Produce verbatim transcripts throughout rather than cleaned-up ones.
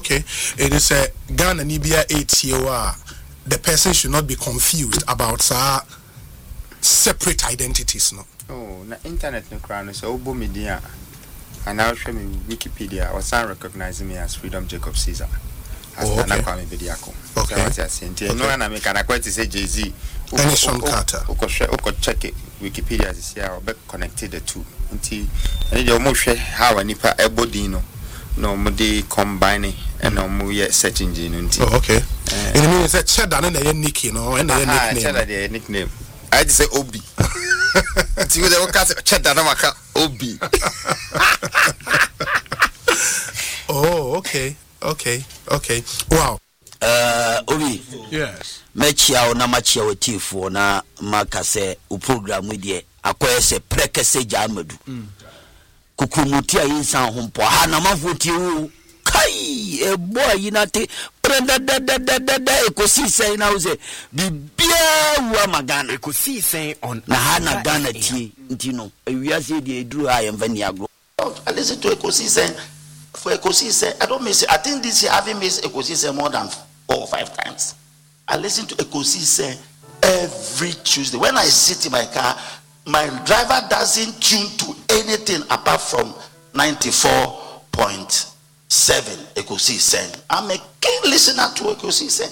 okay. It is a Ghana Nibia eight year the person should not be confused about uh, separate identities, no. Oh, na internet no crown so obo media. And now show me Wikipedia or some recognize me as Freedom Jacob Caesar. As oh, okay. Nana Bidiako. Okay. So what I say, no one I can quite say Jay-Z. And Sean Carter. Oko check it. Wikipedia is here or be connected the two. Until and you almost how a nipa ebodino. No mudi combining and no mu yet search engine until. Oh, okay. Uh, and it means that Cheddar and a nickname, no, and a nickname. Cheddar the nickname. I just say Obi. See what they call Cheddar Namaka Obi. Oh, okay. Okay. Okay. Wow. Uh, Obi. Yes. Mechia na machia wetifo na makase u program with ye akoye se prekese jamadu. Kukumutia insan humpo ha na mafuti u kai e boy yinate prenda da da da da da ekosi say na uze bibia wa magana ekosi say on na ha na Ghana tie ntino ewiase de eduru ha yemfani agro. I listen to ekosi say for ekosi say I don't miss it. I think this year having missed ekosi say more than four or five times. I listen to ekosi say every Tuesday when I sit in my car. My driver doesn't tune to anything apart from ninety-four point seven Ekosi Sen. I'm a keen listener to Ekosi Sen.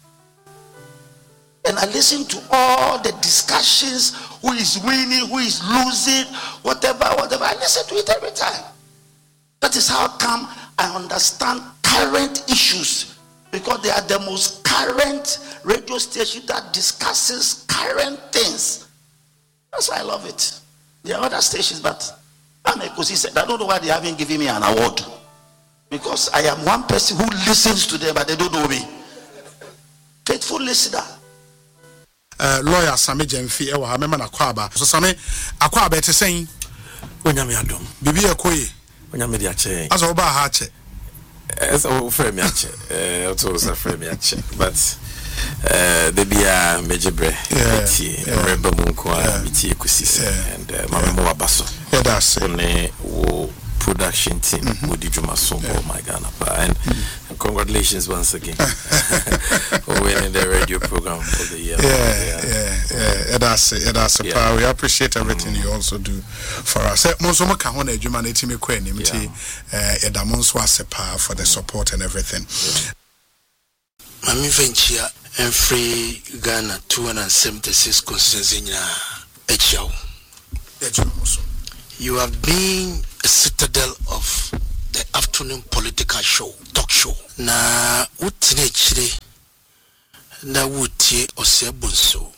And I listen to all the discussions, who is winning, who is losing, whatever, whatever. I listen to it every time. That is how come I understand current issues. Because they are the most current radio station that discusses current things. That's why I love it. There are other stations, but I'm a Ekosi. I don't know why they haven't given me an award. Because I am one person who listens to them, but they don't know me. Faithful listener. Uh, lawyer Sami Jemfi, ewa hamema na kwaba. So Sami, akwaba ete saying, Onyame adom. Bibi ekoye. Onyame di ache. Asa oba hache. Asa o frame ache. Eh, oto sa frame ache. But Uh, the Bia Mejebre, remember Munqua, Biti Ekusi, and Mamma Basso. Yeah, that's it. Production team, Woody Jumaso, my Ghana. And congratulations once again for winning the radio program for the year. Yeah, yeah, yeah, that's it. That's a power. We appreciate everything you also do for us. Monsoma Kahona, Jumanity Mekweni, Miti, Edamonswa Sepa for the support and everything. Mami Venture and free Ghana two hundred seventy-six constituencies in Echiao. You have been a citadel of the afternoon political show, talk show. Na utine chire na wutie osebunso.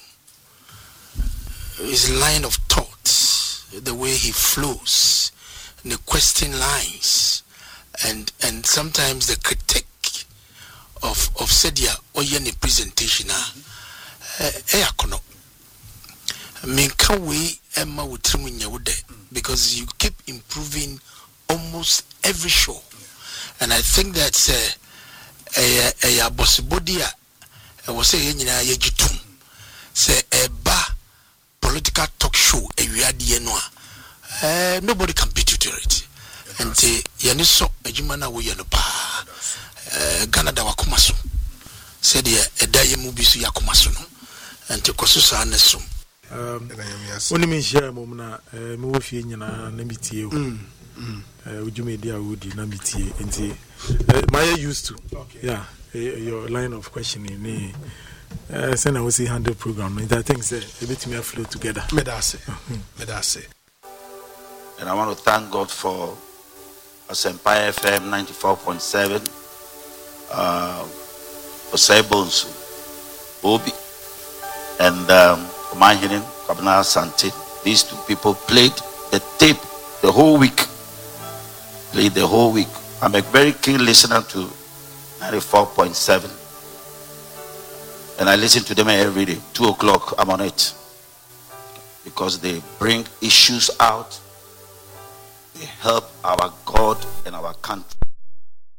His line of thought, the way he flows, the question lines, and and sometimes the critique of of Sedia or any presentation eh akono minka we emma wutrimunya wude because you keep improving almost every show, and I think that's a a a bossibody a was say nyina yegitum say eba political talk show e wiade no a nobody can beat you to it, and yeni so adwuma na wo ye no pa Ghana da wakomaso said ye edaye mu bisu yakomaso no ante kososo anesom um oni me share mom na me wo fie nyina na mitie o eh ujume dia wodi na mitie enti my used to yeah your line of questioning me uh say na we see handle program and I think say a bit me flow together me da say me da say. And I want to thank God for Empire F M ninety-four point seven. Uh, Osebonsu, Obi, and um, Mahinin, Kabana Santi. These two people played the tape the whole week. Played the whole week. I'm a very keen listener to ninety-four point seven. And I listen to them every day. Two o'clock, I'm on it. Because they bring issues out. They help our God and our country.